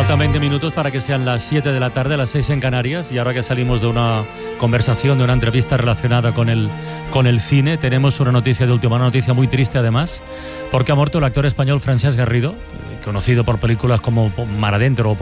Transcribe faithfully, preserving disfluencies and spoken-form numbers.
Faltan veinte minutos para que sean las siete de la tarde, las seis en Canarias, y ahora que salimos de una conversación, de una entrevista relacionada con el, con el cine, tenemos una noticia de última, una noticia muy triste además, porque ha muerto el actor español Francesc Garrido, conocido por películas como Mar Adentro o